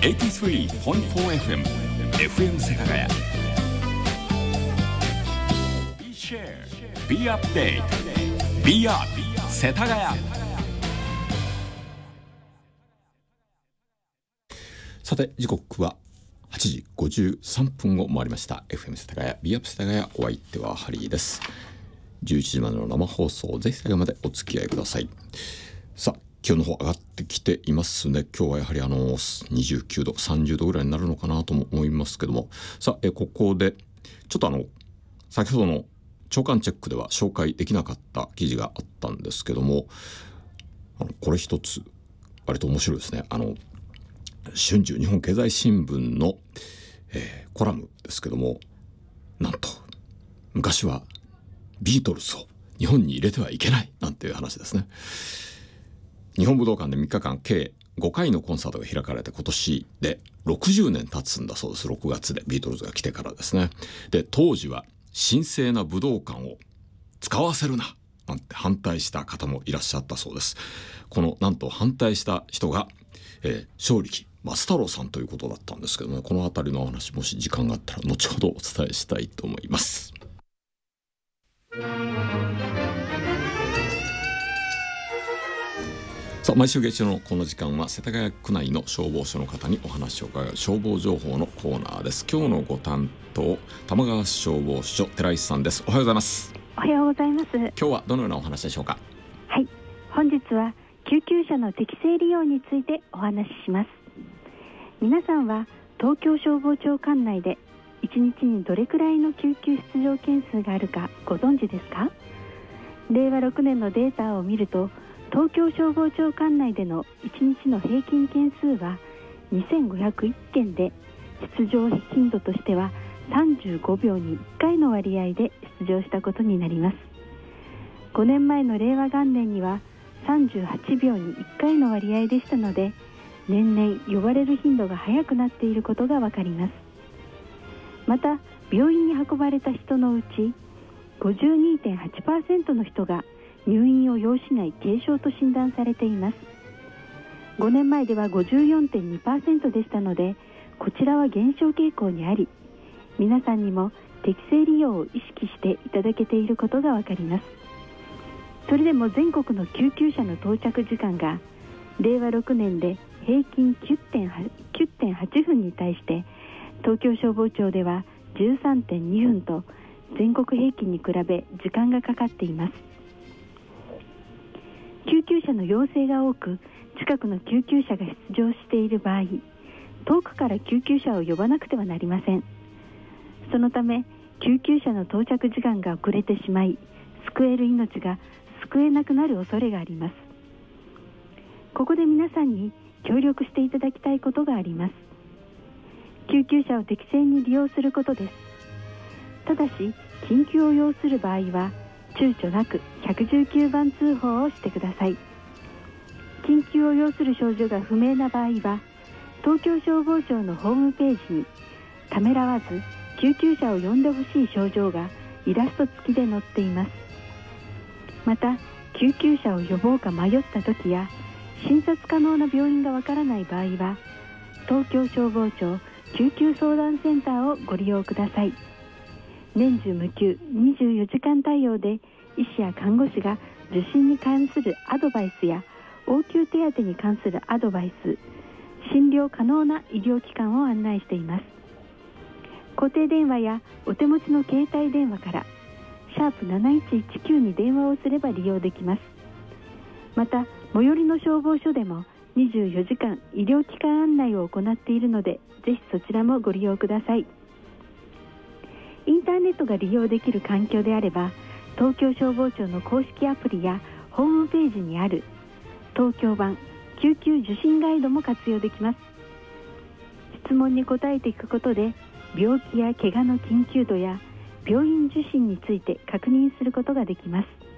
83.4 FM 世田谷 Be Share Be Update Be Up 世田谷。さて時刻は8時53分を回りました。 FM 世田谷 Be Up 世田谷、お相手はハリーです。11時までの生放送、ぜひ最後までお付き合いください。さあ気温の方上がってきていますね。今日はやはり29度30度ぐらいになるのかなとも思いますけども、さあここでちょっと先ほどの朝刊チェックでは紹介できなかった記事があったんですけども、これ一つ割と面白いですね。春秋日本経済新聞の、コラムですけども、なんと昔はビートルズを日本に入れてはいけないなんていう話ですね。日本武道館で3日間計5回のコンサートが開かれて、今年で60年経つんだそうです。6月でビートルズが来てからですね。で当時は神聖な武道館を使わせるななんて反対した方もいらっしゃったそうです。このなんと反対した人が、正力増太郎さんということだったんですけども、この辺りのお話、もし時間があったら後ほどお伝えしたいと思います。さあ毎週月曜のこの時間は世田谷区内の消防署の方にお話を伺う消防情報のコーナーです。今日のご担当、玉川市消防署寺石さんです。おはようございます。 おはようございます。 今日はどのようなお話でしょうか。 はい、本日は救急車の適正利用についてお話しします。皆さんは東京消防庁管内で1日にどれくらいの救急出動件数があるかご存知ですか。令和6年のデータを見ると、東京消防庁管内での1日の平均件数は2501件で、出動頻度としては35秒に1回の割合で出場したことになります。5年前の令和元年には38秒に1回の割合でしたので、年々呼ばれる頻度が早くなっていることがわかります。また病院に運ばれた人のうち 52.8% の人が入院を要しない軽症と診断されています。5年前では 54.2% でしたので、こちらは減少傾向にあり、皆さんにも適正利用を意識していただけていることがわかります。それでも全国の救急車の到着時間が令和6年で平均 9.8 分に対して、東京消防庁では 13.2 分と全国平均に比べ時間がかかっています。救急車の要請が多く、近くの救急車が出動している場合、遠くから救急車を呼ばなくてはなりません。そのため救急車の到着時間が遅れてしまい、救える命が救えなくなる恐れがあります。ここで皆さんに協力していただきたいことがあります。救急車を適正に利用することです。ただし緊急を要する場合は躊躇なく119番通報をしてください。緊急を要する症状が不明な場合は、東京消防庁のホームページにためらわず救急車を呼んでほしい症状がイラスト付きで載っています。また救急車を呼ぼうか迷った時や、診察可能な病院がわからない場合は、東京消防庁救急相談センターをご利用ください。年中無休24時間対応で、医師や看護師が受診に関するアドバイスや応急手当に関するアドバイス、診療可能な医療機関を案内しています。固定電話やお手持ちの携帯電話から#7119に電話をすれば利用できます。また最寄りの消防署でも24時間医療機関案内を行っているので、ぜひそちらもご利用ください。インターネットが利用できる環境であれば、東京消防庁の公式アプリやホームページにある東京版救急受診ガイドも活用できます。質問に答えていくことで、病気や怪我の緊急度や病院受診について確認することができます。